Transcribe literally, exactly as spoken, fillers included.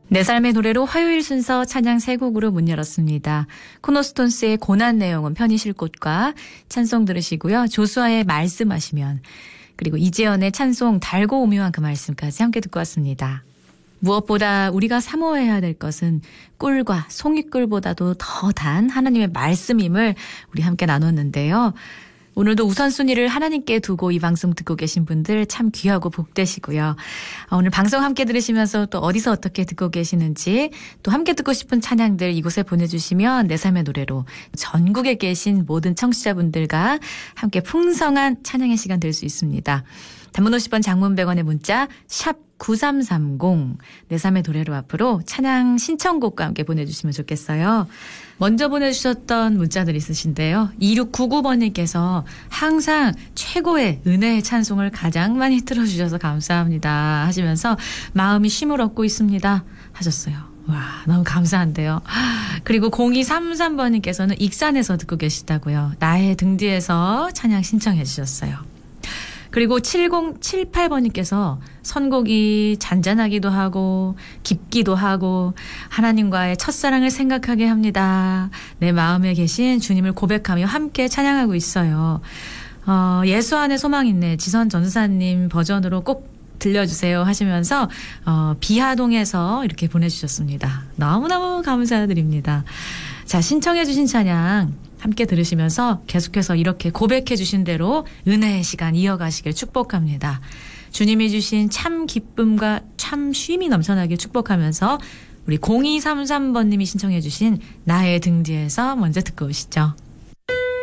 내 삶의 노래로 화요일 순서 찬양 세 곡으로 문 열었습니다. 코너스톤스의 고난 내용은 편히 쉴 곳과 찬송 들으시고요. 조수아의 말씀하시면, 그리고 이재현의 찬송 달고 오묘한 그 말씀까지 함께 듣고 왔습니다. 무엇보다 우리가 사모해야 될 것은 꿀과 송이꿀보다도 더 단 하나님의 말씀임을 우리 함께 나눴는데요. 오늘도 우선순위를 하나님께 두고 이 방송 듣고 계신 분들 참 귀하고 복되시고요. 오늘 방송 함께 들으시면서 또 어디서 어떻게 듣고 계시는지, 또 함께 듣고 싶은 찬양들 이곳에 보내주시면 내 삶의 노래로 전국에 계신 모든 청취자분들과 함께 풍성한 찬양의 시간 될 수 있습니다. 단문 오십 원, 장문 백 원의 문자 샵 구삼삼공, 내 삶의 노래로 앞으로 찬양 신청곡과 함께 보내주시면 좋겠어요. 먼저 보내주셨던 문자들 있으신데요. 이육구구 번님께서 항상 최고의 은혜의 찬송을 가장 많이 틀어주셔서 감사합니다 하시면서 마음이 쉼을 얻고 있습니다 하셨어요. 와, 너무 감사한데요. 그리고 공이삼삼 번님께서는 익산에서 듣고 계시다고요. 나의 등 뒤에서 찬양 신청해 주셨어요. 그리고 칠공칠팔 번님께서 선곡이 잔잔하기도 하고 깊기도 하고 하나님과의 첫사랑을 생각하게 합니다. 내 마음에 계신 주님을 고백하며 함께 찬양하고 있어요. 어, 예수 안에 소망 있네 지선 전사님 버전으로 꼭 들려주세요 하시면서 어, 비하동에서 이렇게 보내주셨습니다. 너무너무 감사드립니다. 자, 신청해 주신 찬양 함께 들으시면서 계속해서 이렇게 고백해 주신 대로 은혜의 시간 이어가시길 축복합니다. 주님이 주신 참 기쁨과 참 쉼이 넘쳐나길 축복하면서 우리 공이삼삼 번님이 신청해 주신 나의 등 뒤에서 먼저 듣고 오시죠.